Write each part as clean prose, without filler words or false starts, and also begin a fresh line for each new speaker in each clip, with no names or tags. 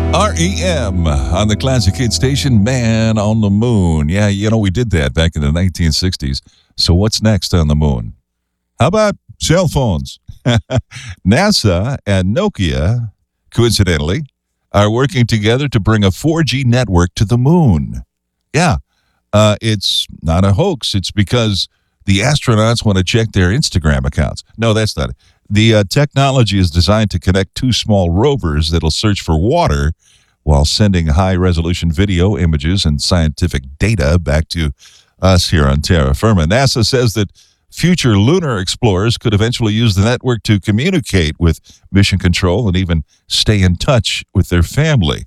REM on the Classic Hit Station, Man on the Moon. Yeah, we did that back in the 1960s. So what's next on the moon? How about cell phones? NASA and Nokia, coincidentally, are working together to bring a 4G network to the moon. Yeah, it's not a hoax. It's because the astronauts want to check their Instagram accounts. No, that's not it. The technology is designed to connect two small rovers that'll search for water while sending high-resolution video, images, and scientific data back to us here on Terra Firma. NASA says that future lunar explorers could eventually use the network to communicate with mission control and even stay in touch with their family.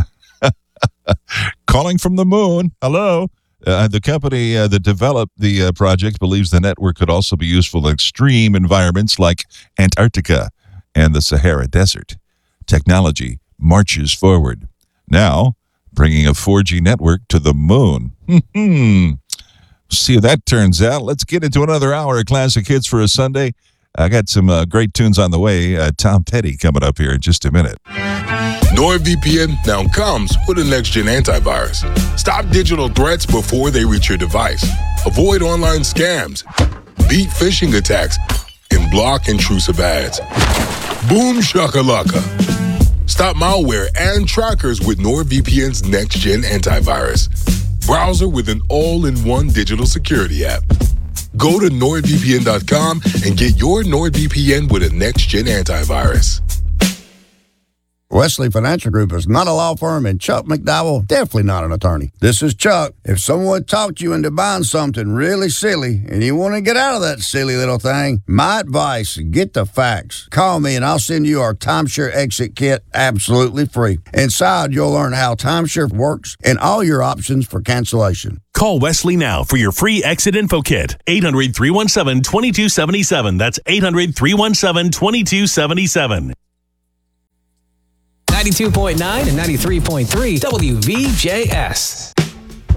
Calling from the moon. Hello. The company that developed the project believes the network could also be useful in extreme environments like Antarctica and the Sahara Desert. Technology marches forward. Now, bringing a 4G network to the moon. See how that turns out. Let's get into another hour of classic hits for a Sunday. I got some great tunes on the way. Tom Petty coming up here in just a minute.
NordVPN now comes with a next-gen antivirus. Stop digital threats before they reach your device. Avoid online scams, beat phishing attacks, and block intrusive ads. Boom shakalaka. Stop malware and trackers with NordVPN's next-gen antivirus. Browser with an all-in-one digital security app. Go to NordVPN.com and get your NordVPN with a next-gen antivirus.
Wesley Financial Group is not a law firm, and Chuck McDowell definitely not an attorney. This is Chuck. If someone talked you into buying something really silly and you want to get out of that silly little thing, my advice, get the facts. Call me and I'll send you our timeshare exit kit absolutely free. Inside, you'll learn how timeshare works and all your options for cancellation.
Call Wesley now for your free exit info kit. 800-317-2277. That's 800-317-2277.
92.9 and 93.3 WVJS.